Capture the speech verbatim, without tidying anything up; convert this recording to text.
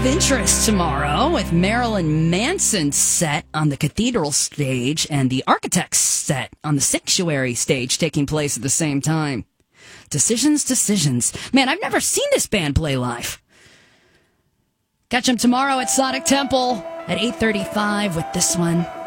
of Interest tomorrow with Marilyn Manson set on the Cathedral stage and the Architects set on the Sanctuary stage taking place at the same time. Decisions, decisions. Man, I've never seen this band play live. Catch them tomorrow at Sonic Temple at eight thirty-five with this one.